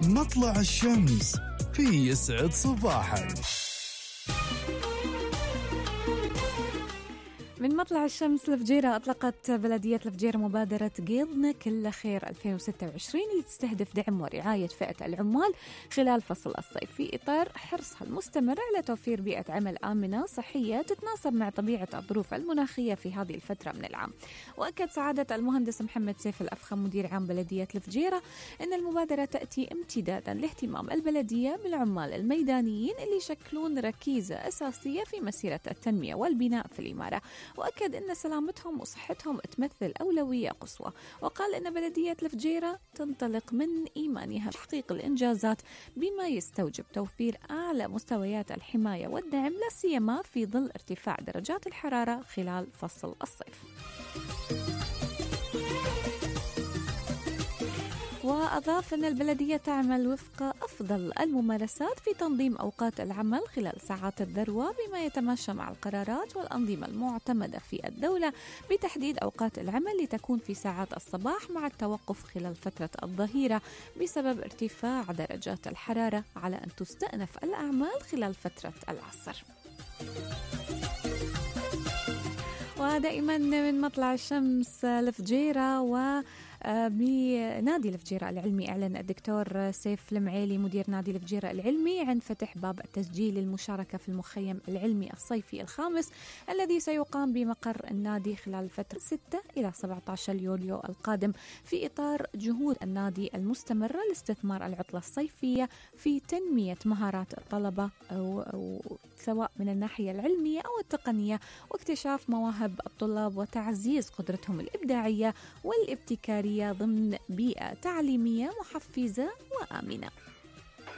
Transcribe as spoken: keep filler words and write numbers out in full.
مطلع الشمس في يسعد صباحك. من مطلع الشمس لفجيرة، أطلقت بلدية لفجيرة مبادرة قيضنا كل خير ألفين وستة وعشرين اللي تستهدف دعم ورعاية فئة العمال خلال فصل الصيف، في إطار حرصها المستمر على توفير بيئة عمل آمنة صحية تتناسب مع طبيعة الظروف المناخية في هذه الفترة من العام. وأكد سعادة المهندس محمد سيف الأفخم مدير عام بلدية لفجيرة أن المبادرة تأتي امتدادا لاهتمام البلدية بالعمال الميدانيين اللي يشكلون ركيزة أساسية في مسيرة التنمية والبناء في الإمارة، وأكد أن سلامتهم وصحتهم تمثل أولوية قصوى. وقال أن بلدية لفجيرة تنطلق من إيمانها بتحقيق الإنجازات بما يستوجب توفير أعلى مستويات الحماية والدعم، لا سيما في ظل ارتفاع درجات الحرارة خلال فصل الصيف. وأضاف أن البلدية تعمل وفق أفضل الممارسات في تنظيم أوقات العمل خلال ساعات الذروة بما يتماشى مع القرارات والأنظمة المعتمدة في الدولة بتحديد أوقات العمل لتكون في ساعات الصباح مع التوقف خلال فترة الظهيرة بسبب ارتفاع درجات الحرارة، على أن تستأنف الأعمال خلال فترة العصر. ودائما من مطلع الشمس لفجيرة، و بنادي لفجيرة العلمي أعلن الدكتور سيف المعيلي مدير نادي لفجيرة العلمي عن فتح باب التسجيل للمشاركة في المخيم العلمي الصيفي الخامس الذي سيقام بمقر النادي خلال فترة ستة إلى سبعة عشر يوليو القادم، في إطار جهود النادي المستمرة لاستثمار العطلة الصيفية في تنمية مهارات الطلبة أو, أو سواء من الناحية العلمية أو التقنية، واكتشاف مواهب الطلاب وتعزيز قدرتهم الإبداعية والابتكارية ضمن بيئة تعليمية محفزة وآمنة.